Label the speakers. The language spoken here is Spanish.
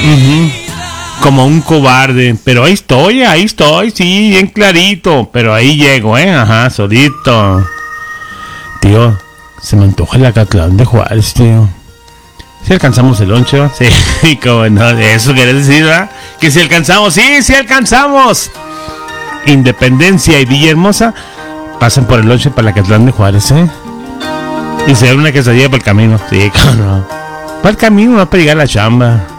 Speaker 1: Ujú. Como un cobarde, pero ahí estoy, sí, bien clarito, pero ahí llego, ajá, solito. Tío, se me antoja el Acatlán de Juárez, tío. Si alcanzamos el lonche, ¿no? Sí, como no, eso querés decir, ¿verdad? Que si alcanzamos, sí alcanzamos. Independencia y Villahermosa pasan por el lonche para el Acatlán de Juárez, y se da una quesadilla por el camino, sí, cómo no. Para el camino, no para llegar a la chamba.